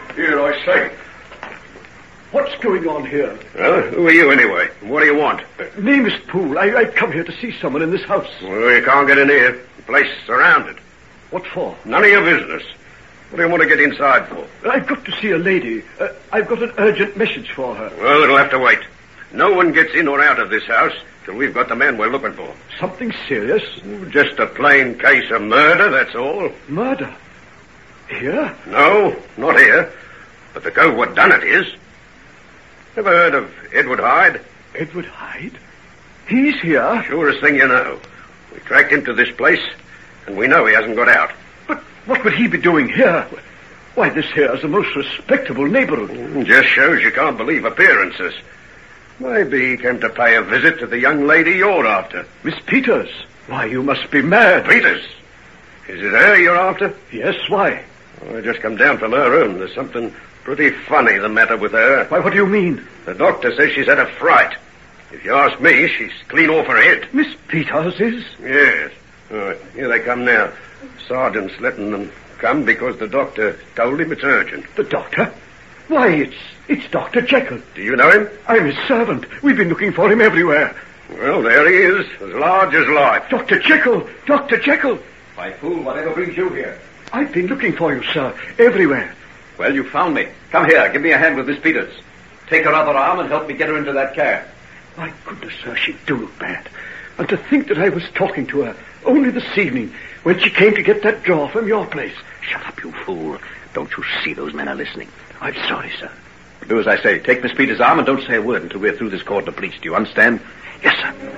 Here, I say. What's going on here? Well, who are you anyway? What do you want? Name is Poole. I come here to see someone in this house. Well, you can't get in here. The place is surrounded. What for? None of your business. What do you want to get inside for? I've got to see a lady. I've got an urgent message for her. Well, it'll have to wait. No one gets in or out of this house till we've got the man we're looking for. Something serious? Just a plain case of murder, that's all. Murder? Here? No, not here. But the cove what done it is. Ever heard of Edward Hyde? Edward Hyde? He's here? Surest thing you know. We tracked him to this place, and we know he hasn't got out. But what would he be doing here? Why, this here is a most respectable neighborhood. Just shows you can't believe appearances. Maybe he came to pay a visit to the young lady you're after. Miss Peters? Why, you must be mad. Peters? Is it her you're after? Yes, why? Oh, I just come down from her room. There's something pretty funny the matter with her. Why, what do you mean? The doctor says she's had a fright. If you ask me, she's clean off her head. Miss Peters is? Yes. All right, here they come now. Sergeant's letting them come because the doctor told him it's urgent. The doctor? Why, it's Dr. Jekyll. Do you know him? I'm his servant. We've been looking for him everywhere. Well, there he is, as large as life. Dr. Jekyll! Dr. Jekyll! My fool, whatever brings you here? I've been looking for you, sir, everywhere. Well, you found me. Come here, give me a hand with Miss Peters. Take her other arm and help me get her into that car. My goodness, sir, she do look bad. And to think that I was talking to her only this evening when she came to get that drawer from your place. Shut up, you fool. Don't you see those men are listening? I'm sorry, sir. Do as I say. Take Miss Peters' arm and don't say a word until we're through this cordon of police. Do you understand? Yes, sir.